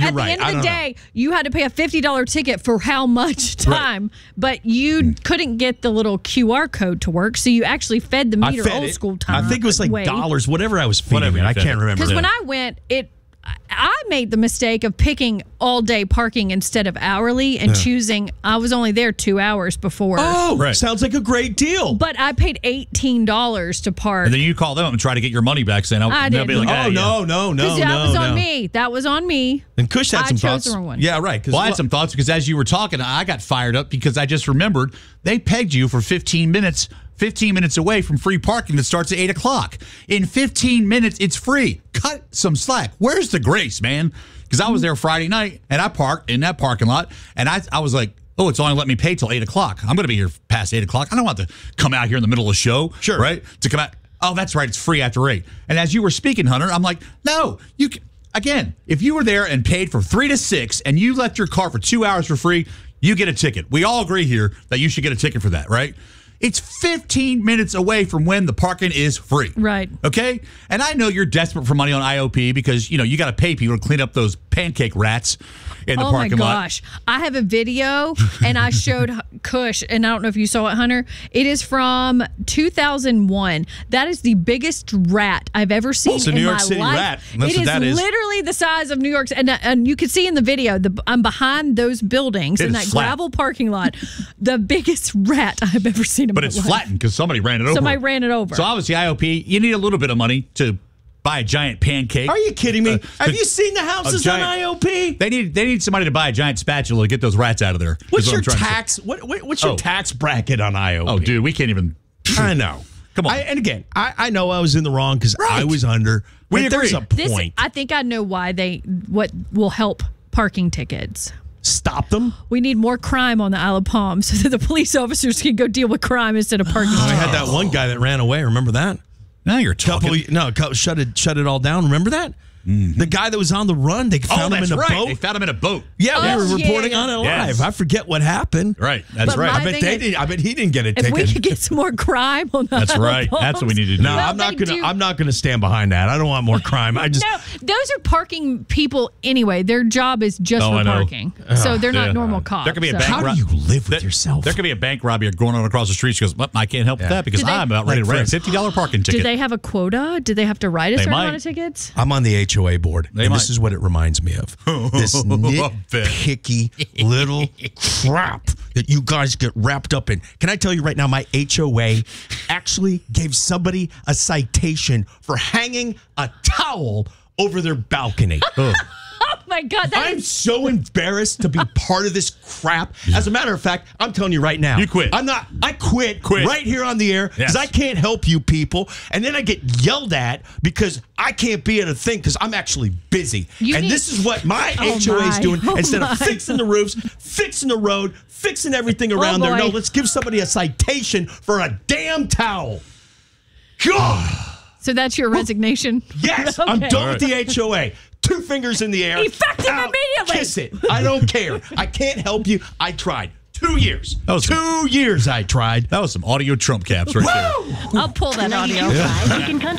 at the end of the day, you had to pay a $50 ticket for how much time, but you couldn't get the little QR code to work, so you actually fed the meter old school time. I think it was like dollars, whatever I was feeding it. I can't remember. Because when I went, I made the mistake of picking all-day parking instead of hourly and choosing. I was only there 2 hours before. Oh, sounds like a great deal. But I paid $18 to park. And then you call them up and try to get your money back, saying, I didn't. Be like, no. That was on me. That was on me. And Kush had some thoughts. The wrong one. Yeah, right. Well, I had some thoughts because as you were talking, I got fired up because I just remembered they pegged you for 15 minutes. 15 minutes away from free parking that starts at 8 o'clock. In 15 minutes, it's free. Cut some slack. Where's the grace, man? Because I was there Friday night, and I parked in that parking lot, and I was like, oh, it's only let me pay till 8 o'clock. I'm going to be here past 8 o'clock. I don't want to come out here in the middle of the show. Sure. Right? To come out. Oh, that's right. It's free after 8. And as you were speaking, Hunter, I'm like, no, you can. Again, if you were there and paid for 3 to 6 and you left your car for 2 hours for free, you get a ticket. We all agree here that you should get a ticket for that, right? It's 15 minutes away from when the parking is free. Right. Okay? And I know you're desperate for money on IOP because, you got to pay people to clean up those pancake rats in the parking lot. Oh, my gosh. I have a video, and I showed Kush, and I don't know if you saw it, Hunter. It is from 2001. That is the biggest rat I've ever seen it's a in New York my City life. rat. It is literally the size of New York. And you can see in the video, I'm behind those buildings in that gravel parking lot. The biggest rat I've ever seen in my life. But it's flattened because somebody ran it over. Somebody ran it over. So obviously IOP, you need a little bit of money to buy a giant pancake. Are you kidding me? Have you seen the houses on IOP? They need somebody to buy a giant spatula to get those rats out of there. What's your tax? What's your tax bracket on IOP? Oh, dude, we can't even. I know. Come on. And again, I know I was in the wrong because I was under. We there's a point. I think I know why what will help parking tickets. Stop them. We need more crime on the Isle of Palm so that the police officers can go deal with crime instead of parking. We had that one guy that ran away. Remember that? Now you're talking. Shut it all down. Remember that? Mm-hmm. The guy that was on the run, they found him in a boat. They found him in a boat. Yeah, we were reporting on it live. Yes. I forget what happened. Right, that's right. I bet he didn't get a ticket. If we could get some more crime on that. That's right. That's what we need to do. No, I'm not gonna stand behind that. I don't want more crime. No, those are parking people anyway. Their job is just for parking, so they're not normal cops. There could be a bank. How do you live with yourself? There could be a bank robbery going on across the street. She goes, well, I can't help with that because I'm about ready to rent a $50 parking ticket. Do they have a quota? Do they have to write a certain amount of tickets? I'm on the HOA board. This is what it reminds me of. This nitpicky little crap that you guys get wrapped up in. Can I tell you right now, my HOA actually gave somebody a citation for hanging a towel over their balcony. Oh my God. I'm so embarrassed to be part of this crap. As a matter of fact, I'm telling you right now. You quit. I quit right here on the air because I can't help you people. And then I get yelled at because I can't be at a thing because I'm actually busy. This is what my HOA is doing. Instead of fixing the roofs, fixing the road, fixing everything around there. No, let's give somebody a citation for a damn towel. God. So that's your resignation? Yes. Okay. I'm done with the HOA. 2 fingers in the air. Effective immediately. Kiss it. I don't care. I can't help you. I tried. 2 years. 2 years I tried. That was some audio Trump caps right there. I'll pull that audio.